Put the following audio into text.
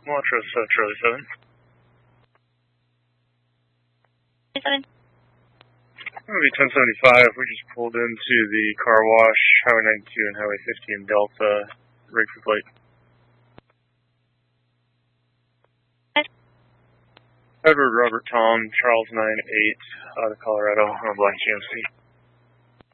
Montrose, Charlie 7. 7. It'll be 1075. We just pulled into the car wash, Highway 92 and Highway 50 in Delta, ready for flight. Edward Robert Tom, Charles 98, out of Colorado, on a black GMC.